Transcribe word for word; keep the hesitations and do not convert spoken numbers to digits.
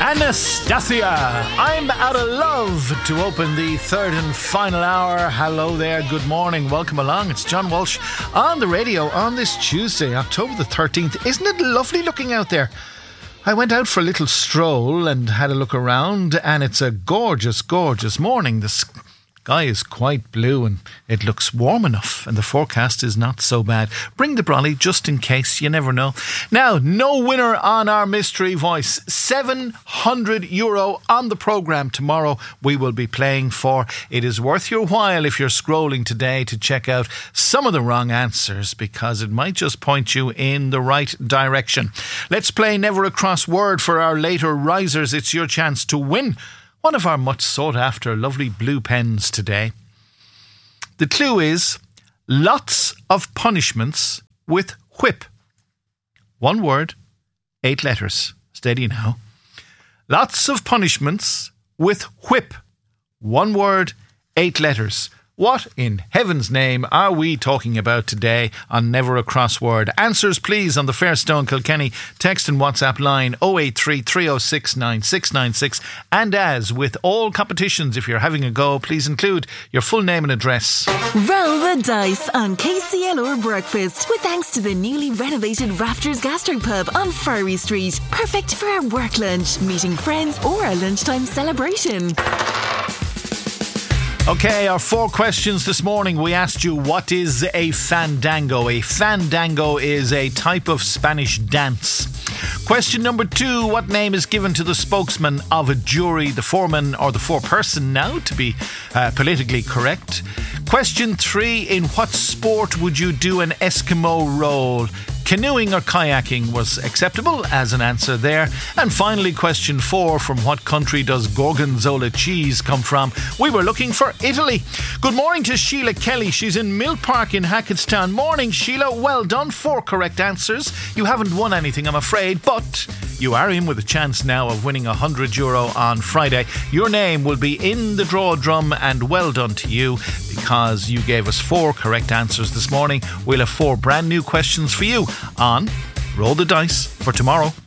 Anastasia, I'm out of love to open the third and final hour. Hello there, good morning, welcome along. It's John Walsh on the radio on this Tuesday, October the thirteenth. Isn't it lovely looking out there? I went out for a little stroll and had a look around, and it's a gorgeous, gorgeous morning. The sky is quite blue and it looks warm enough, and the forecast is not so bad. Bring the brolly just in case, you never know. Now, no winner on our mystery voice. seven hundred euro on the programme tomorrow we will be playing for. It is worth your while if you're scrolling today to check out some of the wrong answers, because it might just point you in the right direction. Let's play Never a Cross Word for our later risers. It's your chance to win one of our much sought after lovely blue pens today. The clue is lots of punishments with whip. One word, eight letters. Steady now. Lots of punishments with whip. One word, eight letters. What in heaven's name are we talking about today on Never a Crossword? Answers please on the Fairstone Kilkenny text and WhatsApp line oh eight three, three oh six, nine six nine six. And as with all competitions, if you're having a go, please include your full name and address. Roll the dice on K C L R Breakfast with thanks to the newly renovated Rafters Gastropub on Furry Street. Perfect for our work lunch, meeting friends or a lunchtime celebration. Okay, our four questions this morning. We asked you, what is a fandango? A fandango is a type of Spanish dance. Question number two, what name is given to the spokesman of a jury, the foreman or the foreperson now, to be uh, politically correct? Question three, in what sport would you do an Eskimo roll? Canoeing or kayaking was acceptable as an answer there. And finally, question four, from what country does Gorgonzola cheese come from? We were looking for Italy. Good morning to Sheila Kelly. She's in Mill Park in Hackettstown. Morning, Sheila. Well done. Four correct answers. You haven't won anything, I'm afraid, but you are in with a chance now of winning one hundred euro on Friday. Your name will be in the draw drum, and well done to you because you gave us four correct answers this morning. We'll have four brand new questions for you on Roll the Dice for tomorrow.